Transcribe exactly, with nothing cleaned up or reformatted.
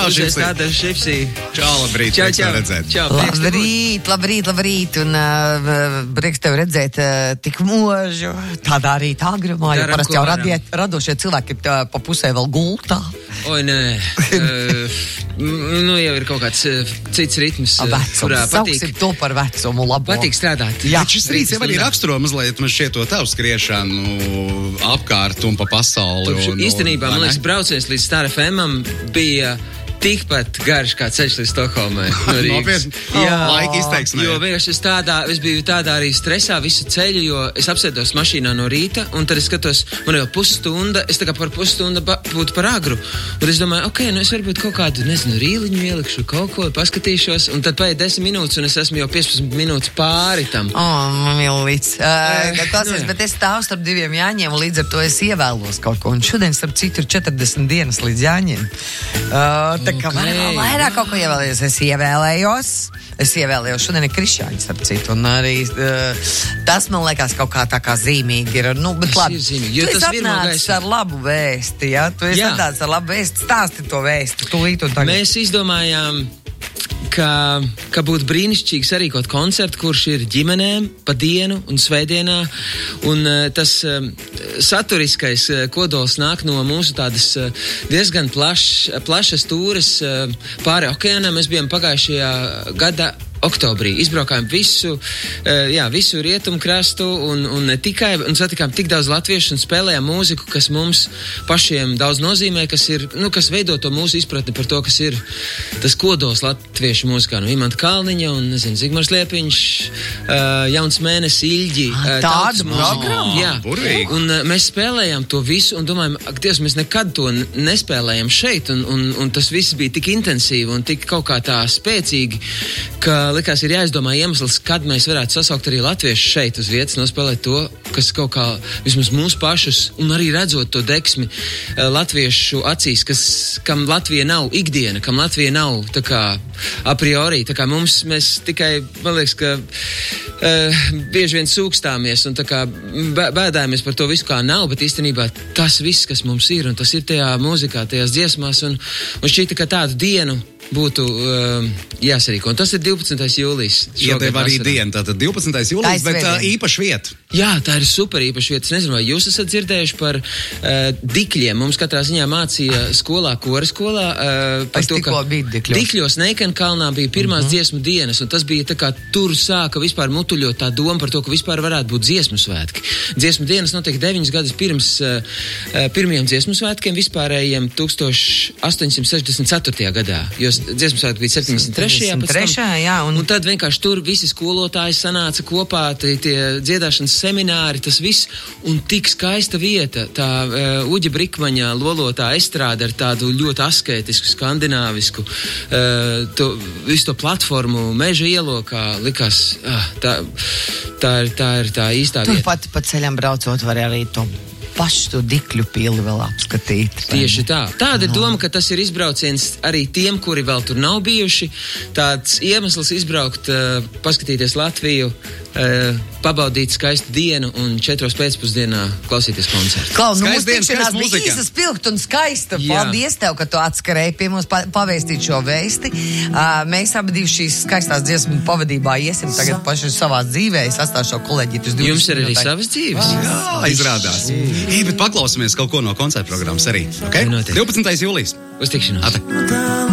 Čau, Šipsī. Tāda Šipsī. Čau, labrīt. Čau, Prieks čau. tev redzēt. Čau, Labrīt, labrīt, labrīt. Un uh, prieks tev redzēt uh, tik mūžu. Tādā arī tā agrumā, jo Daram, parasti ko jau varam. radiet, radošie cilvēki tā, pa pusē vēl gultā. Oi, nē. uh, nu, jau ir kaut kāds uh, cits ritms, uh, kurā Vecums. patīk, Sauksim to par vecumu labo. patīk strādāt. Jā. Bet šis rīts jau arī raksturo mazliet man šķiet to tavu skriešanu apkārt un pa pasauli. Kopš, un, īstenībā, un, man liekas, brauciens līdz Star F M bija tikpat garš kā ceļš līdz Stokholmai. No Rīgas. Nopietni? Laika izteiksmē. Jo vienkārši es tādā, es biju tādā arī stresā visu ceļu, jo es apsēdos mašīnā no rīta, un tad es skatos, man jau pusstunda, es tā kā par pusstundu ba- būtu par agru. Un es domāju, ok, nu es varbūt kaut kādu, nezinu, rīliņu ielikšu, kaut ko, paskatīšos, un tad paiet desmit minūtes, un es esmu jau piecpadsmit minūtes pāri tam. O, man mīlīts. Uh, Eh, tas nu ir, jā. bet es stāvu starp diviem Jāņiem, un līdz ar to es ievēlos kaut ko. Un šodien, starp citu, ir četrdesmit dienas līdz Jāņiem. Uh, tā kā Ok. man vēl vairāk kaut ko ievēlējos. Es ievēlējos. Es ievēlējos. Šodien ir krišāņi, starp citu. Un arī uh, tas, man liekas, kaut kā tā kā zīmīgi ir. Nu, bet Tas labi. ir zīmīgi, jo Tu tas esi virmo atnācis gaisā. ar labu vēsti, ja? Tu esi Jā. atnācis ar labu vēsti. Stāsti to vēsti. Tūlīt un tagad. Mēs izdomājām, ka, ka būtu brīnišķīgi sarīkot koncertu, kurš ir ģimenēm pa dienu un svētdienā. Un uh, tas uh, saturiskais uh, kodols nāk no mūsu tādas uh, diezgan plaš, plašas tūres uh, pāri okeānam. Mēs bijām pagājušajā gadā oktobrī. Izbraukājām visu, uh, jā, visu rietumu krastu un, un ne tikai, un satikām tik daudz latviešu un spēlējām mūziku, kas mums pašiem daudz nozīmē, kas ir, nu, kas veido to mūsu izpratni par to, kas ir tas kodols latviešu mūzikā. Nu, Imanta Kalniņa un, nezinu, Zigmars Liepiņš, uh, Jauns Mēnesis, Ilģi. Ah, uh, tāda tautas mūzika. programma? Jā. Burvīgi. Un uh, mēs spēlējām to visu un domājam, ak, Dievs, mēs nekad to n- nespēlējam šeit, un, un, un tas viss bija tik intensīvi un tik kaut kā tā spēcīgi, ka likās ir jāizdomā iemesls, kad mēs varētu sasaukt arī latviešu šeit uz vietas, nospēlēt to, kas kaut kā vismaz mūsu pašus, un arī redzot to deksmi uh, latviešu acīs, kas, kam Latvija nav ikdiena, kam Latvija nav tā kā a priori, tā kā mums, mēs tikai, man liekas, ka uh, bieži vien sūkstāmies un tā kā bē- bēdājamies par to visu, kā nav, bet īstenībā tas viss, kas mums ir, un tas ir tajā mūzikā, tajās dziesmās, un, un šķita, ka tādu dienu būtu uh, jāsarīko. Un tas ir divpadsmitais jūlijs. šogad Ietev arī vasarā. diena, tātad divpadsmitais jūlijs, Tā ir bet uh, svētdiena. īpaši vieta. Jā, tā ir super īpaša vieta. Es nezinu, vai jūs esat dzirdējuši par uh, dikļiem. Mums katrā ziņā mācīja skolā, kora skolā. Uh, par Es to, tikko ka biju Dikļos. Dikļos Neikenkalnā bija pirmās uh -huh. dziesmu dienas, un tas bija tā kā tur sāka vispār mutuļot tā doma par to, ka vispār varētu būt dziesmu svētki. Dziesmu dienas notiek deviņus gadus pirms uh, uh, pirmajiem dziesmu svētkiem vispārējiem astoņsimt sešdesmit ceturtajā gadā, jo dziesmu svētki bija septiņdesmit trešajā pēc tam. Trešajā, jā, un, Un tad vienkārši tur visi skolotāji sanāca kopā, tie, tie dziedāšanas semināri, tas viss, un tik skaista vieta, tā uh, Uģa Brikmaņa lolotā estrāde ar tādu ļoti askētisku, skandināvisku, uh, to, visu to platformu meža ielokā, likās, uh, tā, tā, ir, tā ir tā īstā vieta. turpat pa ceļam braucot var arī to pašu to Dikļu pili vēl apskatīt. vai Tieši ne? tā. Tāda ir doma, ka tas ir izbrauciens arī tiem, kuri vēl tur nav bijuši. Tāds iemesls izbraukt, uh, paskatīties Latviju, uh, pabaudīt skaistu dienu un četros pēcpusdienā klausīties koncertu. Klau, nu, Skaista mūsu diena, tikšanās skaista bija mūzika. īsa, spilgta un skaista. Jā. Paldies tev, ka tu atskarēji pie mums pa pavēstīt šo vēsti. Uh, mēs abi divi šīs skaistās dziesmu pavadībā iesim tagad paši savā dzīvē. Es atstāšu šo kolēģi uz Jums ir arī savas dzīves. Jā, izrādās. Ej, bet paklausāmies kaut ko no koncerta programmas arī. Okay? Noteikti. divpadsmitais jūlijs. Uz tikšanos. Ate.